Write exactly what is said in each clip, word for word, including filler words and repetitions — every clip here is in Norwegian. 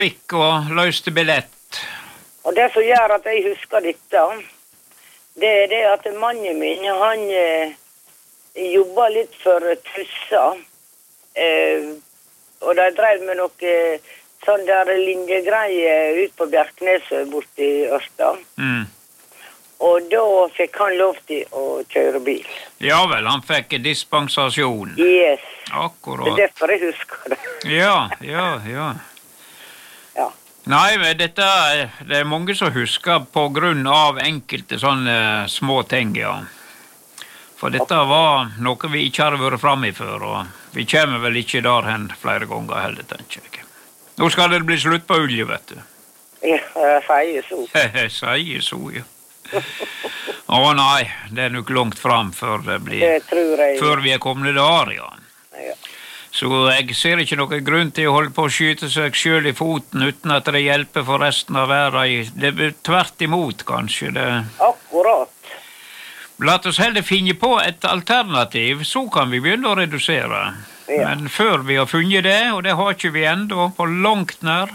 prikk og løste billett. Og det som gjør at jeg husker dette, det er det at mannen min, han eh, jobba litt for Tussa, eh, og de drev med noe sånn der linjegreier ut på Bjerkneset borti Ørsta. Mm. Og da fikk han lov til å kjøre bil. Ja vel, han fikk dispensasjon. Yes. Akkurat. Det er derfor jeg husker det. Ja, ja, ja. Ja. Nei, men dette, det er mange som husker på grunn av enkelte sånne små ting, ja. For dette var noe vi ikke hadde vært fremme i før, og vi kommer vel ikke der hen flere ganger heller, tenker jeg. Nå skal det bli slutt på olje, vet du. Ja, jeg sier så. Jeg sier så, ja. Å nei, det er nok langt fram før det blir, det tror jeg. Før vi er kommet der, ja. Ja. Så jeg ser ikke noen grunn til å holde på å skyte seg selv i foten uten at det hjelper for resten av verden. Det er tvert imot, kanskje. Det... Akkurat. La oss heller finne på et alternativ, så kan vi begynne å redusere. Ja. Men før vi har funnet det, og det har ikke vi enda på langt nær,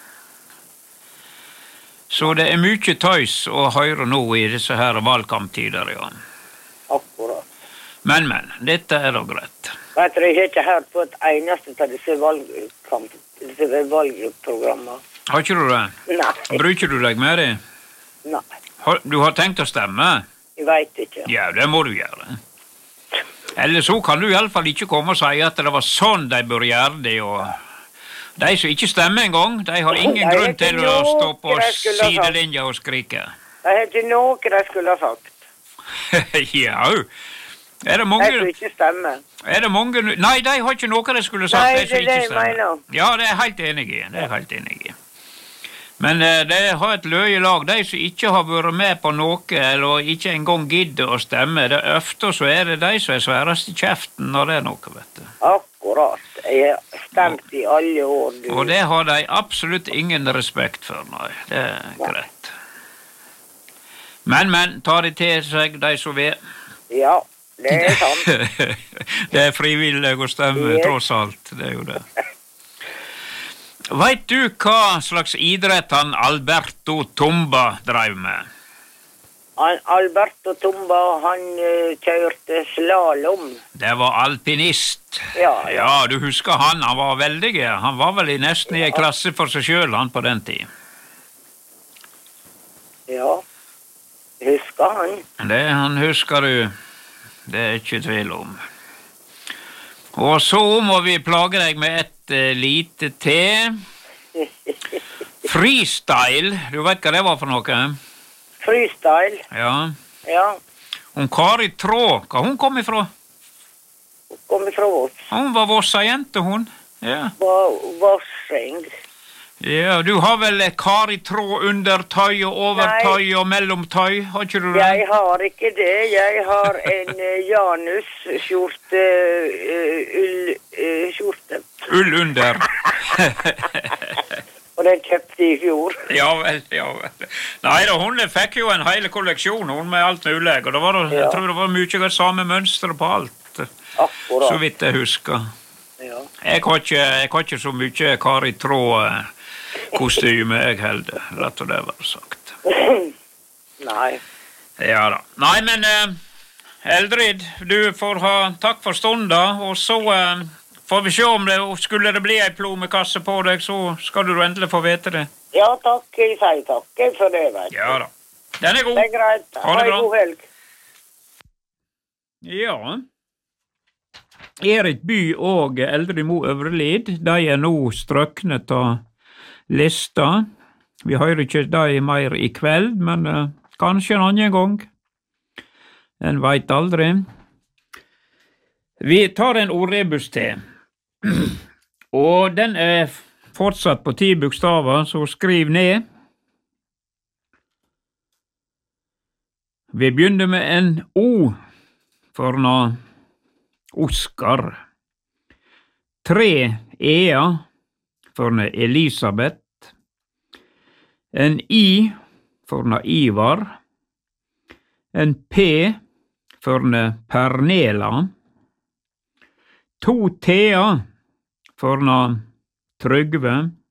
så det er mye tøys å høre nå i disse her valgkamptider, ja. Akkurat. Men, men, dette er da greit. Vet du, jeg har ikke hørt på et eneste av disse valgkamp, disse valgprogrammene. Har ikke du det? Nei. Bruker du deg med det? Nei. Har, du har tenkt å stemme? Jeg vet ikke. Ja, det må du gjøre. Eller så kan du i alle fall ikke komme og si at det var sånn de bør gjøre det, og... De som ikke stemmer en gang, de har ingen grunn til å stå på sidelinja og skrike. Det er ikke noe de skulle ha sagt. Ja, er det mange... De som ikke stemmer. Er det mange... Nei, de har ikke noe de skulle ha sagt. Nei, det er det jeg mener. Ja, det er helt enig i. Det er helt enig i. Men uh, de har et løye lag. De som ikke har vært med på noe, eller ikke engang gidder å stemme, det er ofte så er det de som er sværest i kjeften når det er noe, vet du. Akkurat. Jeg har stemt i alle år. Du. Og det har de absolutt ingen respekt for, nei. Det er ja. Greit. Men, men, tar de til seg de som vil? Ja, det er sant. Det er frivillig å stemme, yes. Tross alt. Det er jo det. Vet du hva slags idrett han Alberto Tomba drev med? Han Alberto Tomba, han uh, kjørte slalom. Det var alpinist. Ja, ja. Ja, du husker han, han var veldig. Han var vel i nesten i en klasse for seg selv, han på den tid. Ja, husker han. Det han husker du, det er ikke tvil om. Og så må vi plage deg med et uh, lite te. Freestyle, du vet hva det var for noe? Freestyle? Ja. Ja. Hun Kari Trå, hva hun kom ifra? Hun kom ifra oss. Hun var Vossa jente, hun. Ja. Vossing. Ja, du har vel Kari Trå undertøy og overtøy Nei. Og mellomtøy, har ikke du det? Jeg har ikke det, jeg har en uh, Janus-skjorte, uh, ull-skjorte. Uh, ull under. Og den kjøpte i fjor. Ja vel, ja vel. Nei da, hun fikk jo en hele kolleksjon, hun med alt mulig, og det var, ja. Jeg tror det var mye av samme mønster på alt. Akkurat. Så vidt jeg husker. Ja. Jeg har ikke, jeg har ikke så mye Kari Trå kostyme, jeg heldig, rett og det var sagt. Nei. Ja da. Nei, men uh, Eldrid, du får ha takk for stunden, og så uh, får vi se om det, skulle det bli en plommekasse på deg, så skal du endelig få vite det. Ja, takk, jeg sier takk for det, vet du. Ja da. Den er god. Det er greit. Ha en god helg. Ja. Erik By og Eldrid Mo Øvrelid, de er nå strøknet av lista. Vi hører ikke de mer i kveld, men uh, kanskje en annen gang. En vet aldri. Vi tar en ordrebus til. Og den er fortsatt på ti bokstaver, så skriv ned. Vi begynner med en O for noe Oskar. Tre E-a for noe Elisabeth. En I for noe Ivar. En P for noe Pernela. To T-a for noe Trygve.